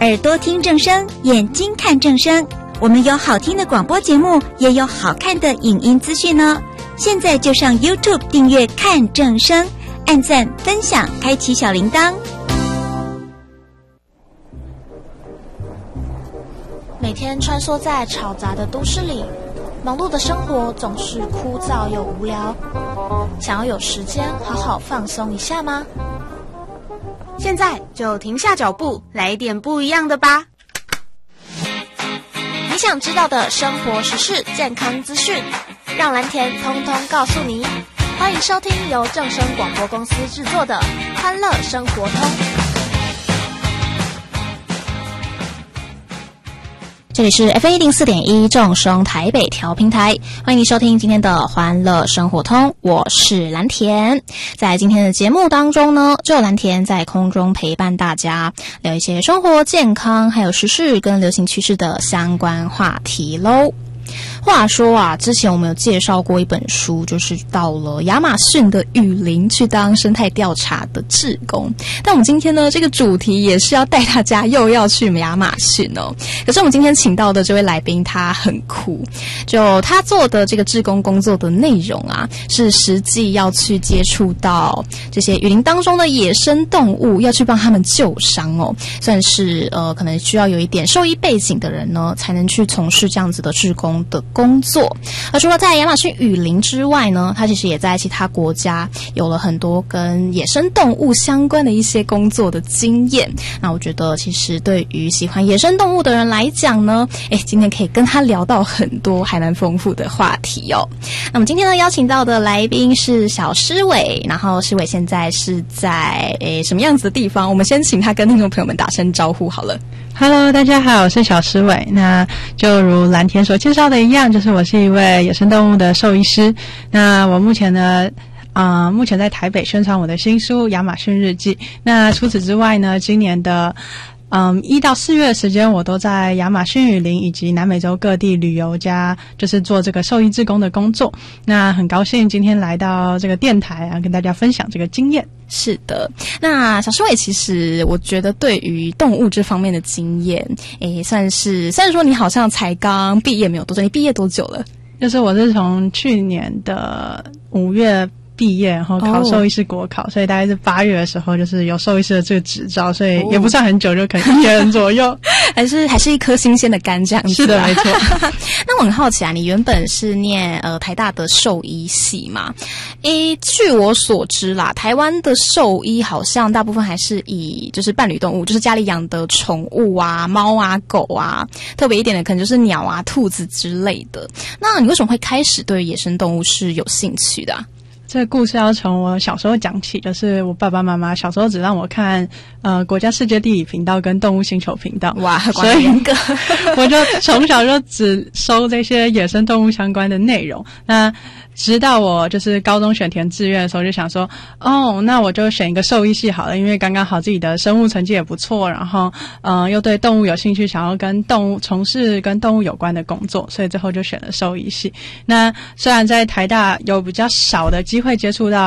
耳朵听正声，眼睛看正声。我们有好听的广播节目，也有好看的影音资讯哦。现在就上 YouTube 订阅看正声，按赞分享，开启小铃铛。 每天穿梭在吵杂的都市里，忙碌的生活总是枯燥又无聊。想要有时间好好放松一下吗？ 现在就停下脚步，来一点不一样的吧。 你想知道的生活时事、健康资讯，让蓝田通通告诉你。欢迎收听由正声广播公司制作的《欢乐生活通》。这里是 FM104.1 正声台北调频台，欢迎你收听今天的欢乐生活通，我是蓝田。在今天的节目当中呢，就有蓝田在空中陪伴大家聊一些生活健康还有时事跟流行趋势的相关话题咯。话说啊，之前我们有介绍过一本书，就是到了亚马逊的雨林去当生态调查的志工。但我们今天呢，这个主题也是要带大家又要去亚马逊哦。可是我们今天请到的这位来宾他很酷，就他做的这个志工工作的内容啊，是实际要去接触到这些雨林当中的野生动物，要去帮他们救伤哦。算是可能需要有一点兽医背景的人呢，才能去从事这样子的志工的工作。而除了在亚马逊雨林之外呢，他其实也在其他国家有了很多跟野生动物相关的一些工作的经验。那我觉得其实对于喜欢野生动物的人来讲呢，今天可以跟他聊到很多还蛮丰富的话题哦。那么今天呢，邀请到的来宾是小诗伟，然后诗伟现在是在什么样子的地方？我们先请他跟听众朋友们打声招呼好了。 Hello， 大家好，我是小诗伟。那就如蓝田所介绍的一样，就是我是一位野生动物的兽医师。那我目前呢，目前在台北宣传我的新书《亚马逊日记》。那除此之外呢，今年的1到4月的时间，我都在亚马逊雨林以及南美洲各地旅游加就是做这个兽医志工的工作。那很高兴今天来到这个电台啊，跟大家分享这个经验。 是的，那小诗伟其实我觉得对于动物这方面的经验，算是虽然说你好像才刚毕业没有多久，你毕业多久了？ 就是我是从去年的5月毕业，然后考兽医师国考，所以大概是8月的时候就是有兽医师的这个执照，所以也不算很久，就可能1年左右。 还是一颗新鲜的肝这样子。 是的，没错。 那我很好奇啊，你原本是念台大的兽医系嘛？据我所知啦，台湾的兽医好像大部分还是以就是伴侣动物，就是家里养的宠物啊，猫啊、狗啊，特别一点的可能就是鸟啊、兔子之类的。那你为什么会开始对野生动物是有兴趣的啊？ 这个故事要从我小时候讲起，就是我爸爸妈妈小时候只让我看国家世界地理频道跟动物星球频道。 哇，所以我就从小就只收这些野生动物相关的内容。那直到我就是高中选填志愿的时候，就想说，那我就选一个兽医系好了，因为刚刚好自己的生物成绩也不错，然后又对动物有兴趣，想要跟动物从事跟动物有关的工作，所以最后就选了兽医系。那虽然在台大有比较少的机会接触到